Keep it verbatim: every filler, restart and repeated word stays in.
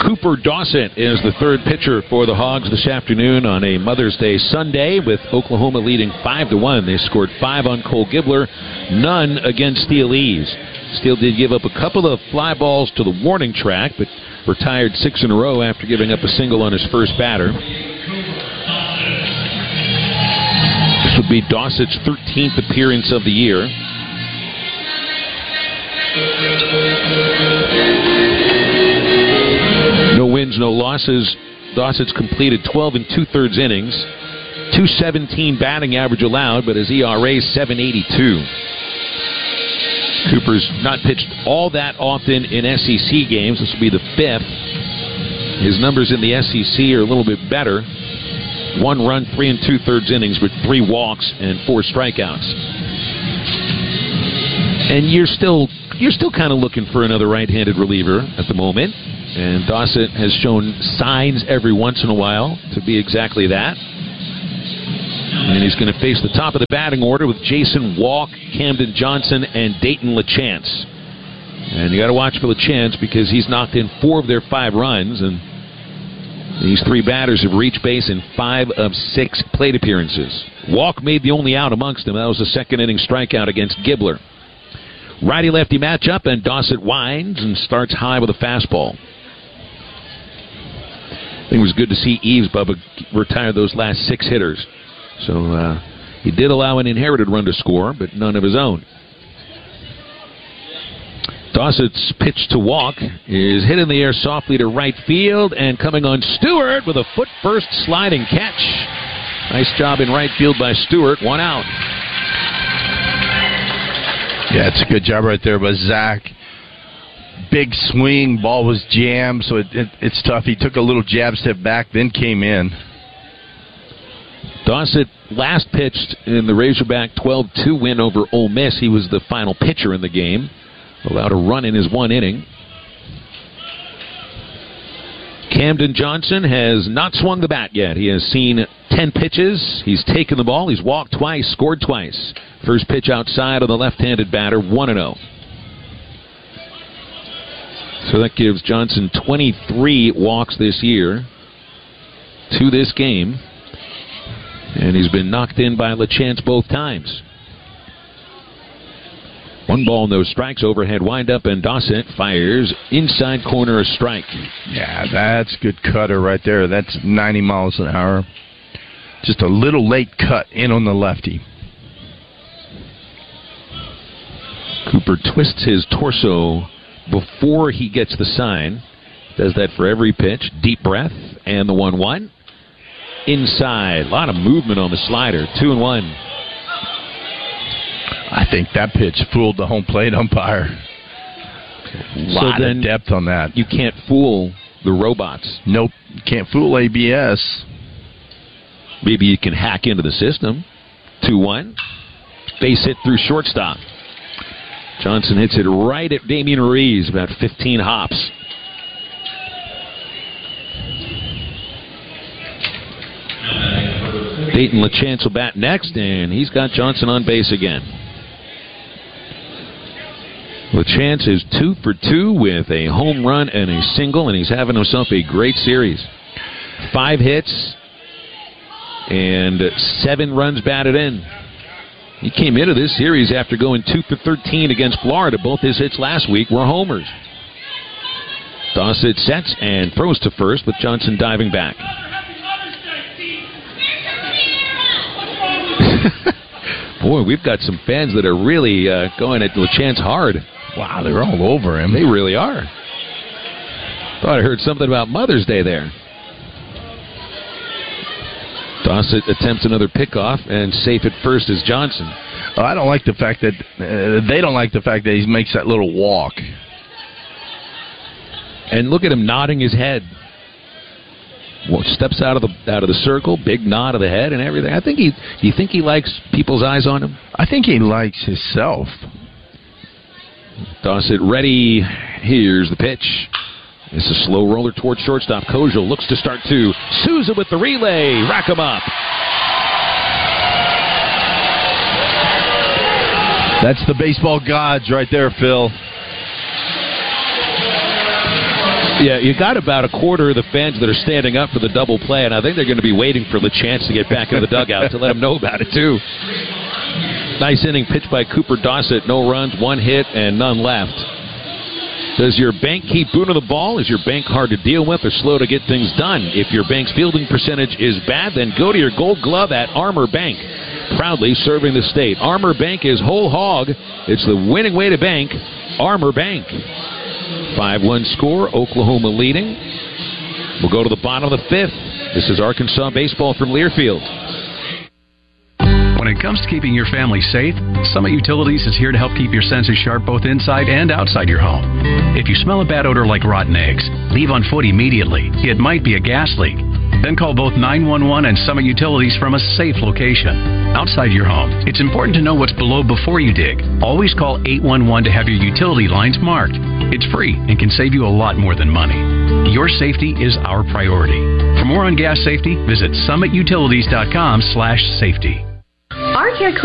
Cooper Dossett is the third pitcher for the Hogs this afternoon on a Mother's Day Sunday, with Oklahoma leading five to one. They scored five on Cole Gibbler, none against Steele Eves. Steele did give up a couple of fly balls to the warning track, but retired six in a row after giving up a single on his first batter. This would be Dossett's thirteenth appearance of the year. No wins, no losses. Dossett's completed twelve and two-thirds innings. two seventeen batting average allowed, but his E R A is seven eighty-two. Cooper's not pitched all that often in S E C games. This will be the fifth. His numbers in the S E C are a little bit better. One run, three and two-thirds innings, with three walks and four strikeouts. And you're still you're still kind of looking for another right-handed reliever at the moment. And Dossett has shown signs every once in a while to be exactly that. And he's going to face the top of the batting order with Jason Walk, Camden Johnson, and Dayton LaChance. And you got to watch for LaChance because he's knocked in four of their five runs, and these three batters have reached base in five of six plate appearances. Walk made the only out amongst them. That was a second inning strikeout against Gibbler. Righty-lefty matchup, and Dossett winds and starts high with a fastball. I think it was good to see Eves, Bubba, retire those last six hitters. So uh, he did allow an inherited run to score, but none of his own. Dossett's pitch to Walk is hit in the air softly to right field, and coming on Stewart with a foot-first sliding catch. Nice job in right field by Stewart. One out. Yeah, it's a good job right there by Zach. Big swing, ball was jammed, so it, it, it's tough. He took a little jab step back, then came in. Dossett last pitched in the Razorback twelve two win over Ole Miss. He was the final pitcher in the game. Allowed a run in his one inning. Camden Johnson has not swung the bat yet. He has seen ten pitches. He's taken the ball. He's walked twice, scored twice. First pitch outside on the left-handed batter, one and oh. So that gives Johnson twenty-three walks this year to this game. And he's been knocked in by LaChance both times. One ball, no strikes, overhead windup, and Dossett fires inside corner, a strike. Yeah, that's good cutter right there. That's ninety miles an hour. Just a little late cut in on the lefty. Cooper twists his torso before he gets the sign. Does that for every pitch. Deep breath, and the one one. Inside. A lot of movement on the slider. Two and one. I think that pitch fooled the home plate umpire. A lot so of depth on that. You can't fool the robots. Nope. You can't fool A B S. Maybe you can hack into the system. two one. Base hit through shortstop. Johnson hits it right at Damian Ruiz, about fifteen hops. Dayton LaChance will bat next, and he's got Johnson on base again. LaChance is two for two with a home run and a single, and he's having himself a great series. Five hits and seven runs batted in. He came into this series after going two for thirteen against Florida. Both his hits last week were homers. Dossett sets and throws to first with Johnson diving back. Boy, we've got some fans that are really uh, going at LaChance hard. Wow, they're all over him. They really are. Thought I heard something about Mother's Day there. Dossett attempts another pickoff, and safe at first is Johnson. Oh, I don't like the fact that uh, they don't like the fact that he makes that little walk. And look at him nodding his head. Well, steps out of the out of the circle, big nod of the head and everything. I think he. Do you think he likes people's eyes on him? I think he likes himself. Dossett ready. Here's the pitch. It's a slow roller towards shortstop. Kojal looks to start two. Souza with the relay. Rack him up. That's the baseball gods right there, Phil. Yeah, you got about a quarter of the fans that are standing up for the double play, and I think they're going to be waiting for the chance to get back into the dugout to let them know about it, too. Nice inning pitched by Cooper Dossett. No runs, one hit, and none left. Does your bank keep booting the ball? Is your bank hard to deal with or slow to get things done? If your bank's fielding percentage is bad, then go to your gold glove at Armor Bank. Proudly serving the state. Armor Bank is whole hog. It's the winning way to bank. Armor Bank. five one score, Oklahoma leading. We'll go to the bottom of the fifth. This is Arkansas baseball from Learfield. When it comes to keeping your family safe, Summit Utilities is here to help keep your senses sharp both inside and outside your home. If you smell a bad odor like rotten eggs, leave on foot immediately. It might be a gas leak. Then call both nine one one and Summit Utilities from a safe location. Outside your home, it's important to know what's below before you dig. Always call eight one one to have your utility lines marked. It's free and can save you a lot more than money. Your safety is our priority. For more on gas safety, visit summit utilities dot com slash safety. Our Care